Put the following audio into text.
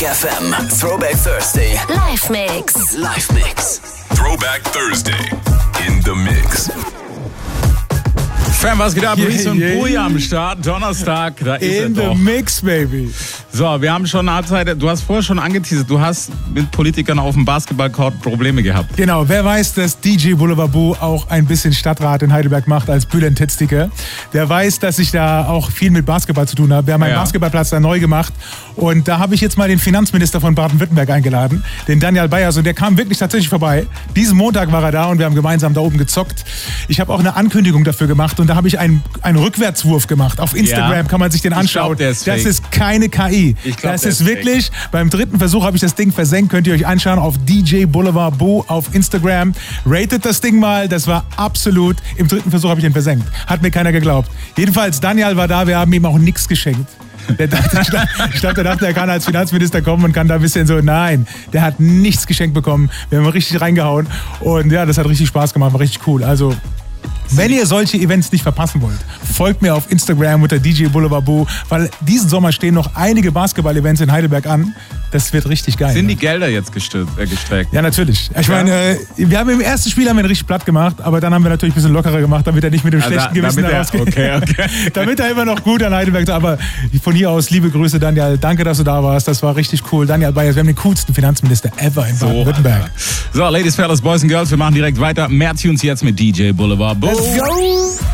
FM, Throwback Thursday. Live Mix. Live Mix. Throwback Thursday in the Mix. Fam, was geht ab? Reese und Boje am Start. Donnerstag, da ist er doch. In the Mix, baby. So, wir haben schon eine Halbzeit. Du hast vorher schon angeteasert, du hast mit Politikern auf dem Basketballcourt Probleme gehabt. Genau, wer weiß, dass DJ Boulevard Boo auch ein bisschen Stadtrat in Heidelberg macht als Bülent Tetztiker. Der weiß, dass ich da auch viel mit Basketball zu tun habe. Wir haben einen Basketballplatz da neu gemacht. Und da habe ich jetzt mal den Finanzminister von Baden-Württemberg eingeladen, den Daniel Bayers. Und der kam wirklich tatsächlich vorbei. Diesen Montag war er da und wir haben gemeinsam da oben gezockt. Ich habe auch eine Ankündigung dafür gemacht und da habe ich einen Rückwärtswurf gemacht. Auf Instagram kann man sich den anschauen. Das ist keine KI. Das ist wirklich, beim dritten Versuch habe ich das Ding versenkt. Könnt ihr euch anschauen auf DJ Boulevard Boo auf Instagram. Ratet das Ding mal. Das war absolut, im dritten Versuch habe ich den versenkt. Hat mir keiner geglaubt. Jedenfalls, Daniel war da. Wir haben ihm auch nichts geschenkt. Der dachte, er kann als Finanzminister kommen und kann da ein bisschen so, nein, der hat nichts geschenkt bekommen. Wir haben richtig reingehauen und ja, das hat richtig Spaß gemacht, war richtig cool. Also, wenn ihr solche Events nicht verpassen wollt, folgt mir auf Instagram unter DJ Boulevard Boo, weil diesen Sommer stehen noch einige Basketball-Events in Heidelberg an. Das wird richtig geil. Sind die Gelder jetzt gestreckt? Ja, natürlich. Ich meine, wir haben im ersten Spiel ihn richtig platt gemacht, aber dann haben wir natürlich ein bisschen lockerer gemacht, damit er nicht mit dem schlechten Gewissen rausgeht. Okay. Damit er immer noch gut an Heidelberg ist. Aber von hier aus, liebe Grüße, Daniel. Danke, dass du da warst. Das war richtig cool. Daniel Bayers, wir haben den coolsten Finanzminister ever in Baden-Württemberg. So, Ladies, Fellas, Boys and Girls, wir machen direkt weiter. Mehr Tunes jetzt mit DJ Boulevard Boo. Let's go!